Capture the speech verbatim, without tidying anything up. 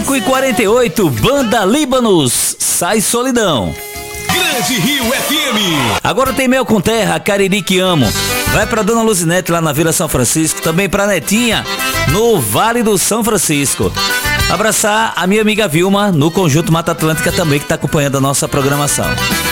cinco e quarenta e oito, Banda Líbanos, Sai Solidão. Grande Rio F M. Agora tem Mel com Terra, Cariri que amo. Vai pra Dona Luzinete lá na Vila São Francisco, também pra Netinha no Vale do São Francisco. Abraçar a minha amiga Vilma no Conjunto Mata Atlântica também, que tá acompanhando a nossa programação.